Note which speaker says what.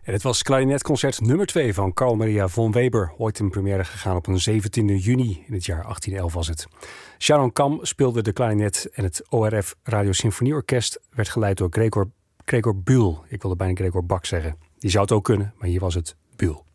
Speaker 1: En het was klarinetconcert nummer 2 van Carl Maria von Weber. Ooit in première gegaan op een 17e juni in het jaar 1811 was het. Sharon Kam speelde de klarinet en het ORF Radio Symfonieorkest werd geleid door Gregor Bühl. Ik wilde bijna Gregor Bak zeggen. Die zou het ook kunnen, maar hier was het Bühl.